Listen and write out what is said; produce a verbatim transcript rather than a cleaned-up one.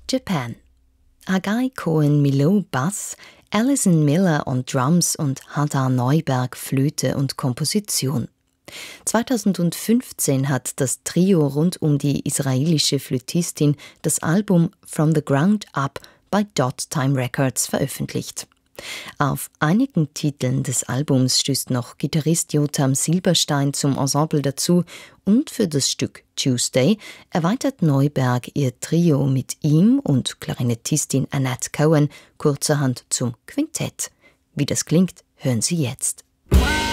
Japan. Hagai Cohen-Milot Bass, Alison Miller on Drums und Hadar Neuberg Flöte und Komposition. zweitausendfünfzehn hat das Trio rund um die israelische Flötistin das Album From the Ground Up bei Dot Time Records veröffentlicht. Auf einigen Titeln des Albums stößt noch Gitarrist Jotam Silberstein zum Ensemble dazu und für das Stück Tuesday erweitert Neuberg ihr Trio mit ihm und Klarinettistin Annette Cohen kurzerhand zum Quintett. Wie das klingt, hören Sie jetzt.